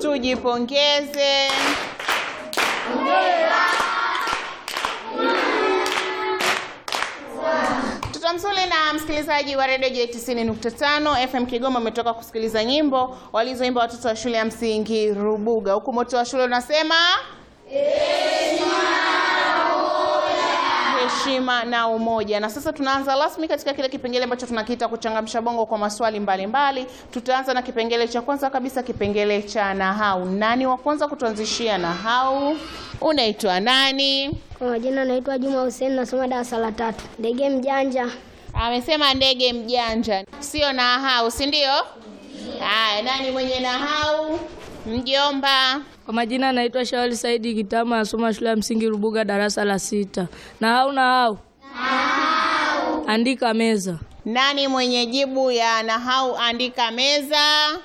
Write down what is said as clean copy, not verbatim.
Tujipongeze. Tutamsuli na msikilizaji wa Radio J90.5 FM Kigoma umetoka kusikiliza nyimbo walizoimba watoto wa shule ya msingi Rubuga. Huku moto wa shule unasema heshima na umoja. Na sasa tunaanza rasmi katika kile kipengele ambacho tunakiita kuchangamsha bongo kwa maswali mbalimbali. Tutaanza na kipengele cha kwanza kabisa, kipengele cha nahau. Nani wa kwanza kutuanzishia nahau? Unaitwa nani? Kwa majina naitwa Juma Hussein, nasoma darasa la 3. Ndege mjanja. Amesema ndege mjanja. Sio nahau, si ndio? Haya, nani mwenye nahau? Mjomba. Kwa majina naitwa Shauli Saidi Kitama, nasoma shule ya msingi Rubuga darasa la 6. Nahau. Nahau. Andika meza. Nani mwenye jibu ya nahau andika meza?